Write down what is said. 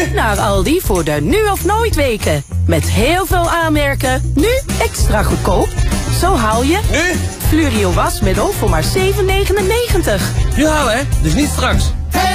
naar Aldi voor de nu of nooit weken. Met heel veel aanmerken, nu extra goedkoop. Zo haal je Nu? Flurio wasmiddel voor maar €7,99. Nu halen, hè? Dus niet straks.